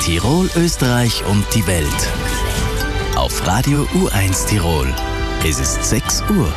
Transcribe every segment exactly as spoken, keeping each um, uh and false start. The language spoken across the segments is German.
Tirol, Österreich und die Welt. Auf Radio U eins Tirol. Es ist sechs Uhr.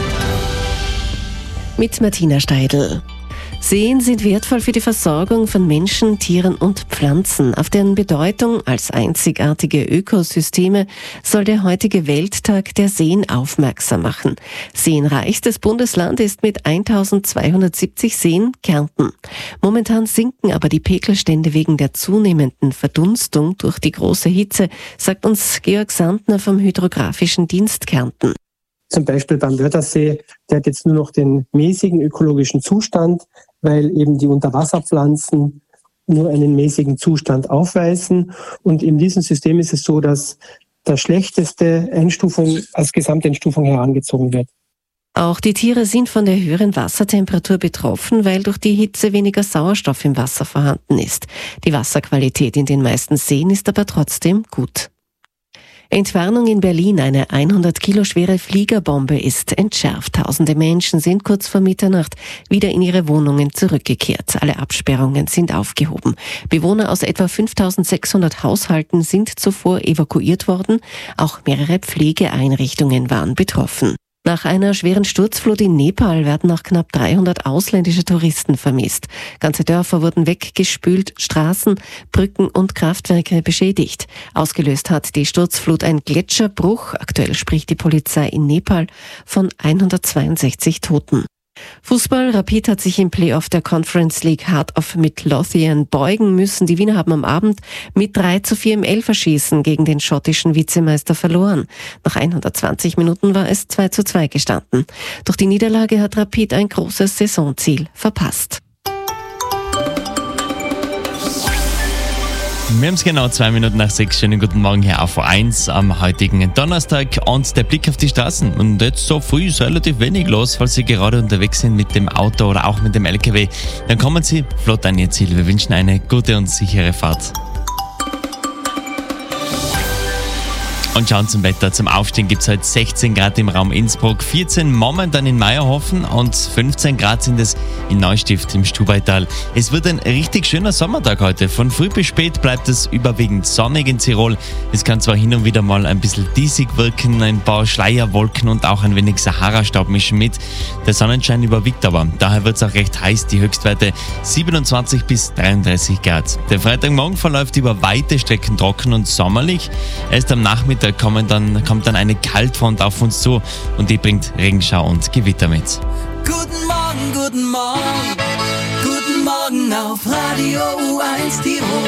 Mit Martina Steidl. Seen sind wertvoll für die Versorgung von Menschen, Tieren und Pflanzen. Auf deren Bedeutung als einzigartige Ökosysteme soll der heutige Welttag der Seen aufmerksam machen. Seenreichstes Bundesland ist mit eintausendzweihundertsiebzig Seen Kärnten. Momentan sinken aber die Pegelstände wegen der zunehmenden Verdunstung durch die große Hitze, sagt uns Georg Sandner vom Hydrographischen Dienst Kärnten. Zum Beispiel beim Wörthersee, der hat jetzt nur noch den mäßigen ökologischen Zustand, weil eben die Unterwasserpflanzen nur einen mäßigen Zustand aufweisen. Und in diesem System ist es so, dass der schlechteste Einstufung als Gesamteinstufung herangezogen wird. Auch die Tiere sind von der höheren Wassertemperatur betroffen, weil durch die Hitze weniger Sauerstoff im Wasser vorhanden ist. Die Wasserqualität in den meisten Seen ist aber trotzdem gut. Entwarnung in Berlin. Eine hundert Kilo schwere Fliegerbombe ist entschärft. Tausende Menschen sind kurz vor Mitternacht wieder in ihre Wohnungen zurückgekehrt. Alle Absperrungen sind aufgehoben. Bewohner aus etwa fünftausendsechshundert Haushalten sind zuvor evakuiert worden. Auch mehrere Pflegeeinrichtungen waren betroffen. Nach einer schweren Sturzflut in Nepal werden noch knapp dreihundert ausländische Touristen vermisst. Ganze Dörfer wurden weggespült, Straßen, Brücken und Kraftwerke beschädigt. Ausgelöst hat die Sturzflut ein Gletscherbruch. Aktuell spricht die Polizei in Nepal von hundertzweiundsechzig Toten. Fußball. Rapid hat sich im Playoff der Conference League Heart of Midlothian beugen müssen. Die Wiener haben am Abend mit drei zu vier im Elferschießen gegen den schottischen Vizemeister verloren. Nach hundertzwanzig Minuten war es zwei zu zwei gestanden. Durch die Niederlage hat Rapid ein großes Saisonziel verpasst. Wir haben es genau zwei Minuten nach sechs. Schönen guten Morgen hier auf U eins am heutigen Donnerstag und der Blick auf die Straßen. Und jetzt so früh ist relativ wenig los, falls Sie gerade unterwegs sind mit dem Auto oder auch mit dem L K W. Dann kommen Sie flott an Ihr Ziel. Wir wünschen eine gute und sichere Fahrt. Und schauen zum Wetter. Zum Aufstehen gibt es heute sechzehn Grad im Raum Innsbruck, vierzehn momentan in Meierhofen und fünfzehn Grad sind es in Neustift im Stubaital. Es wird ein richtig schöner Sommertag heute. Von früh bis spät bleibt es überwiegend sonnig in Tirol. Es kann zwar hin und wieder mal ein bisschen diesig wirken, ein paar Schleierwolken und auch ein wenig Sahara-Staub mischen mit. Der Sonnenschein überwiegt aber. Daher wird es auch recht heiß. Die Höchstwerte siebenundzwanzig bis dreiunddreißig Grad. Der Freitagmorgen verläuft über weite Strecken trocken und sommerlich. Erst am Nachmittag Da kommen dann, kommt dann eine Kaltfront auf uns zu und die bringt Regenschau und Gewitter mit. Guten Morgen, guten Morgen, guten Morgen auf Radio U eins Tirol.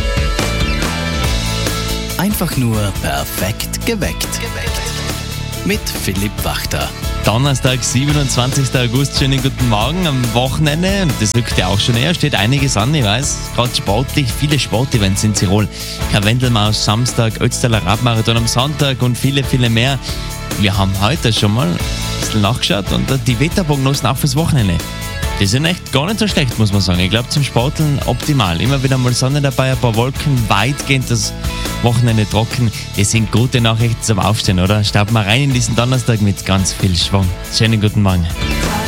Einfach nur perfekt geweckt. Mit Philipp Wachter. Donnerstag, siebenundzwanzigster August, schönen guten Morgen. Am Wochenende, und das rückt ja auch schon näher, steht einiges an, ich weiß, gerade sportlich, viele Sportevents in Tirol. Karwendelmaus, Samstag, Ötztaler Radmarathon am Sonntag und viele, viele mehr. Wir haben heute schon mal ein bisschen nachgeschaut und die Wetterprognosen auch fürs Wochenende. Die sind echt gar nicht so schlecht, muss man sagen. Ich glaube, zum Sporteln optimal. Immer wieder mal Sonne dabei, ein paar Wolken, weitgehend das Wochenende trocken. Das sind gute Nachrichten zum Aufstehen, oder? Starten wir rein in diesen Donnerstag mit ganz viel Schwung. Schönen guten Morgen.